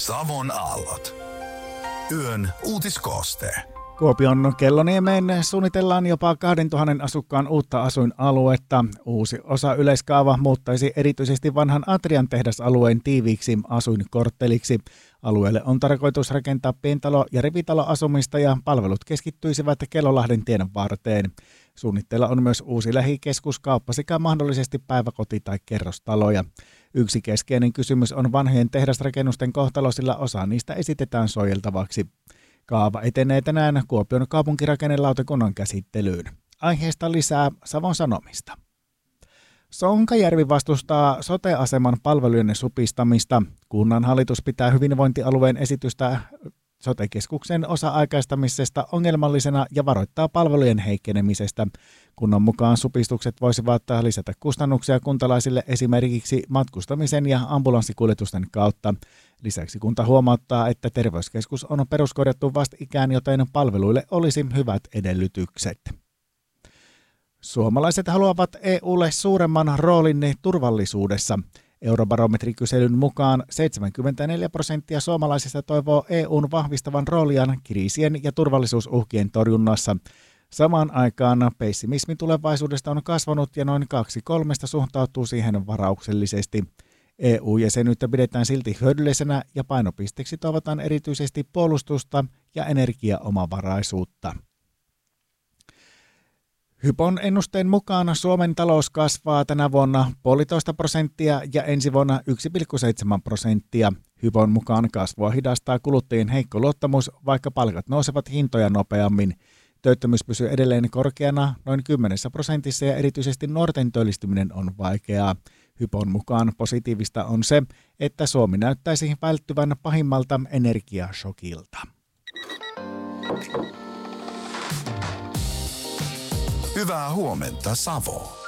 Savon aallot. Yön uutiskooste. Kuopion Kelloniemeen suunnitellaan jopa 2000 asukkaan uutta asuinaluetta. Uusi osa yleiskaava muuttaisi erityisesti vanhan Atrian tehdasalueen tiiviiksi asuinkortteliksi. Alueelle on tarkoitus rakentaa pientalo- ja rivitaloasumista ja palvelut keskittyisivät Kellolahden tien varteen. Suunnitteilla on myös uusi lähikeskuskauppa sekä mahdollisesti päiväkoti- tai kerrostaloja. Yksi keskeinen kysymys on vanhojen tehdasrakennusten kohtalo, sillä osa niistä esitetään suojeltavaksi. Kaava etenee tänään Kuopion kaupunkirakennelautakunnan käsittelyyn. Aiheesta lisää Savon Sanomista. Sonkajärvi vastustaa sote-aseman palvelujen supistamista. Kunnan hallitus pitää hyvinvointialueen esitystä sote-keskuksen osa-aikaistamisesta ongelmallisena ja varoittaa palvelujen heikkenemisestä. Kunnan mukaan supistukset voisivat lisätä kustannuksia kuntalaisille esimerkiksi matkustamisen ja ambulanssikuljetusten kautta. Lisäksi kunta huomauttaa, että terveyskeskus on peruskorjattu vastikään, joten palveluille olisi hyvät edellytykset. Suomalaiset haluavat EUlle suuremman roolin turvallisuudessa. Eurobarometrikyselyn mukaan 74% suomalaisista toivoo EUn vahvistavan rooliaan kriisien ja turvallisuusuhkien torjunnassa. Samaan aikaan pessimismi tulevaisuudesta on kasvanut ja noin 2/3 suhtautuu siihen varauksellisesti. EU-jäsenyyttä pidetään silti hyödyllisenä ja painopisteeksi toivotaan erityisesti puolustusta ja energiaomavaraisuutta. Hypon ennusteen mukaan Suomen talous kasvaa tänä vuonna 1,5% ja ensi vuonna 1,7%. Hypon mukaan kasvua hidastaa kuluttajien heikko luottamus, vaikka palkat nousevat hintoja nopeammin. Työttömyys pysyy edelleen korkeana noin 10% ja erityisesti nuorten työllistyminen on vaikeaa. Hypon mukaan positiivista on se, että Suomi näyttäisi välttyvän pahimmalta energiashokilta. Hyvää huomenta, Savo.